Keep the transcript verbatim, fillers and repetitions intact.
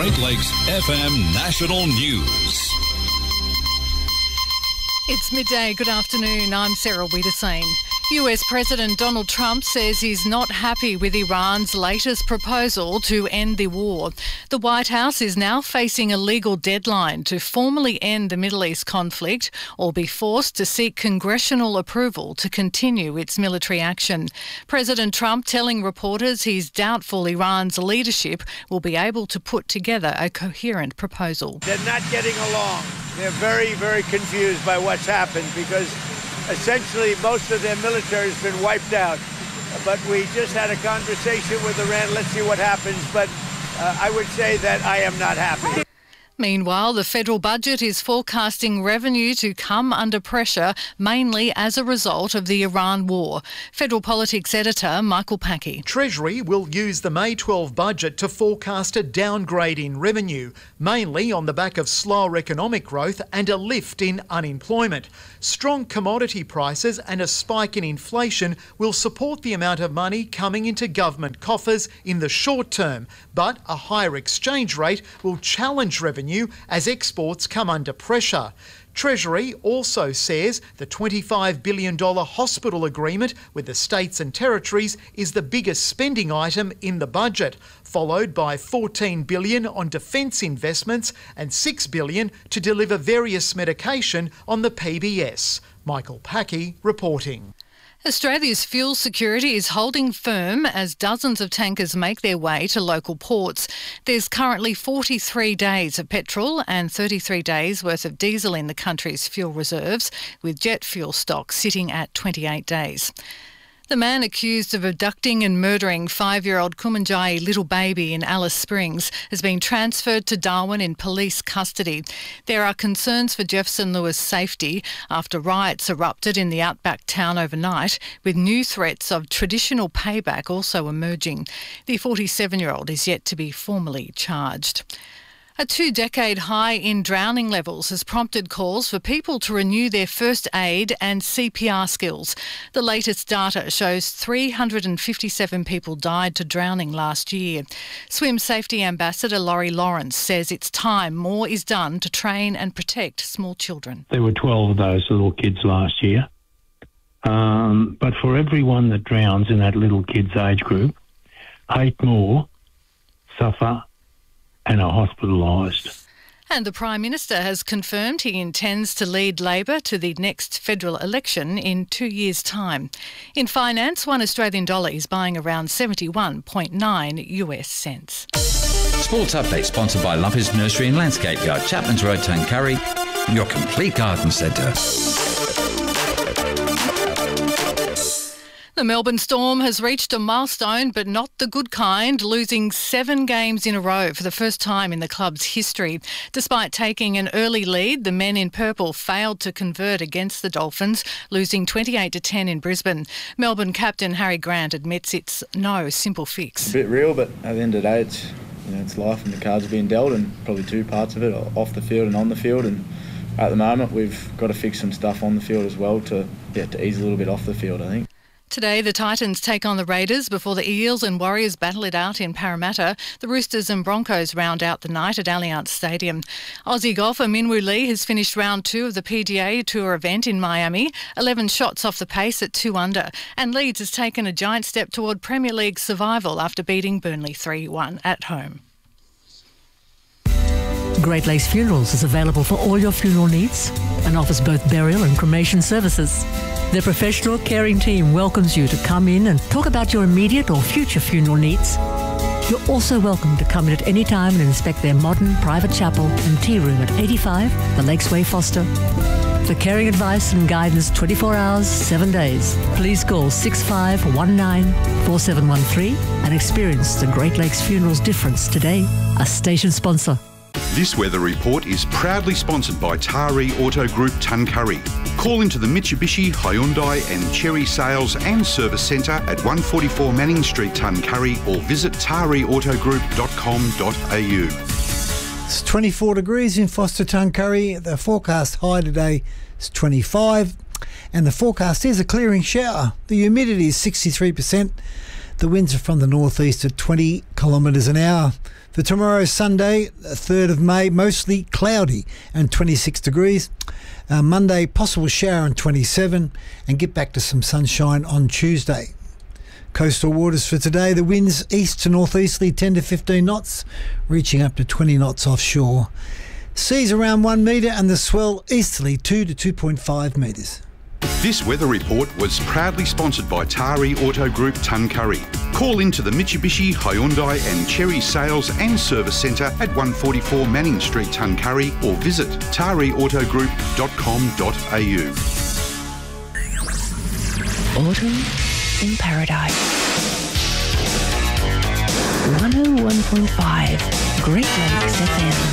Great Lakes F M National News. It's midday. Good afternoon. I'm Sarah Wiedersane. U S President Donald Trump says he's not happy with Iran's latest proposal to end the war. The White House is now facing a legal deadline to formally end the Middle East conflict or be forced to seek congressional approval to continue its military action. President Trump telling reporters he's doubtful Iran's leadership will be able to put together a coherent proposal. They're not getting along. They're very, very confused by what's happened because essentially most of their military has been wiped out. But we just had a conversation with Iran. Let's see what happens. But uh, I would say that I am not happy. Meanwhile, the federal budget is forecasting revenue to come under pressure, mainly as a result of the Iran war. Federal Politics editor Michael Packey. Treasury will use the May twelfth budget to forecast a downgrade in revenue, mainly on the back of slower economic growth and a lift in unemployment. Strong commodity prices and a spike in inflation will support the amount of money coming into government coffers in the short term, but a higher exchange rate will challenge revenue as exports come under pressure. Treasury also says the twenty-five billion dollars hospital agreement with the states and territories is the biggest spending item in the budget, followed by fourteen billion dollars on defence investments and six billion dollars to deliver various medication on the P B S. Michael Packey reporting. Australia's fuel security is holding firm as dozens of tankers make their way to local ports. There's currently forty-three days of petrol and thirty-three days worth of diesel in the country's fuel reserves, with jet fuel stock sitting at twenty-eight days. The man accused of abducting and murdering five-year-old Kumanjayi little baby in Alice Springs has been transferred to Darwin in police custody. There are concerns for Jefferson Lewis' safety after riots erupted in the outback town overnight, with new threats of traditional payback also emerging. The forty-seven-year-old is yet to be formally charged. A two-decade high in drowning levels has prompted calls for people to renew their first aid and C P R skills. The latest data shows three hundred fifty-seven people died to drowning last year. Swim Safety Ambassador Laurie Lawrence says it's time more is done to train and protect small children. There were twelve of those little kids last year. Um, but for everyone that drowns in that little kid's age group, eight more suffer and are hospitalised. And the Prime Minister has confirmed he intends to lead Labor to the next federal election in two years' time. In finance, one Australian dollar is buying around seventy-one point nine U S cents. Sports update sponsored by Lumpers Nursery and Landscape Yard, Chapman's Road, Tuncurry, your complete garden centre. The Melbourne Storm has reached a milestone, but not the good kind, losing seven games in a row for the first time in the club's history. Despite taking an early lead, the men in purple failed to convert against the Dolphins, losing twenty-eight to ten in Brisbane. Melbourne captain Harry Grant admits it's no simple fix. A bit real, but at the end of the day, it's, you know, it's life and the cards are being dealt, and probably two parts of it, off the field and on the field. And at the moment, we've got to fix some stuff on the field as well to, yeah, to ease a little bit off the field, I think. Today, the Titans take on the Raiders before the Eels and Warriors battle it out in Parramatta. The Roosters and Broncos round out the night at Allianz Stadium. Aussie golfer Minwoo Lee has finished round two of the P G A Tour event in Miami, eleven shots off the pace at two under. And Leeds has taken a giant step toward Premier League survival after beating Burnley three one at home. Great Lakes Funerals is available for all your funeral needs and offers both burial and cremation services. Their professional caring team welcomes you to come in and talk about your immediate or future funeral needs. You're also welcome to come in at any time and inspect their modern private chapel and tea room at eighty-five The Lakes Way, Foster. For caring advice and guidance twenty-four hours, seven days, please call six five one nine four seven one three and experience the Great Lakes Funerals difference today. A station sponsor. This weather report is proudly sponsored by Taree Auto Group Tuncurry. Call into the Mitsubishi, Hyundai and Chery Sales and Service Centre at one forty-four Manning Street, Tuncurry, or visit taree auto group dot com dot a u. It's twenty-four degrees in Foster, Tuncurry. The forecast high today is twenty-five and the forecast is a clearing shower. The humidity is sixty-three percent. The winds are from the northeast at twenty kilometres an hour. For tomorrow, Sunday, third of May, mostly cloudy and twenty-six degrees. Uh, Monday, possible shower and twenty-seven, and get back to some sunshine on Tuesday. Coastal waters for today, the winds east to northeasterly ten to fifteen knots, reaching up to twenty knots offshore. Seas around one metre and the swell easterly two to two point five metres. This weather report was proudly sponsored by Tari Auto Group Tuncurry. Call into the Mitsubishi, Hyundai and Cherry Sales and Service Centre at one forty-four Manning Street, Tuncurry, or visit tari auto group dot com dot a u. Autumn in Paradise. one oh one point five Great Lakes F M.